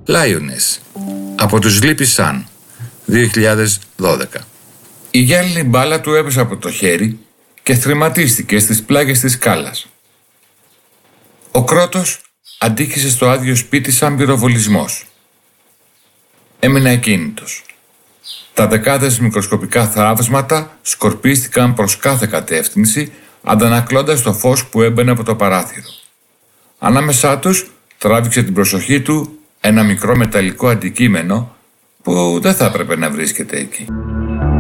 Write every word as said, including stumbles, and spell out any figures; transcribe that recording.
Lioness από τους Sleepy Sun δύο χιλιάδες δώδεκα. Η γυάλινη μπάλα του έπεσε από το χέρι και θρηματίστηκε στις πλάγες της σκάλας. Ο Κρότος αντίκησε στο άδειο σπίτι σαν πυροβολισμός. Έμεινε ακίνητος. Τα δεκάδες μικροσκοπικά θαύσματα σκορπίστηκαν προς κάθε κατεύθυνση, αντανακλώντας το φως που έμπαινε από το παράθυρο. Ανάμεσά τους τράβηξε την προσοχή του ένα μικρό μεταλλικό αντικείμενο που δεν θα έπρεπε να βρίσκεται εκεί.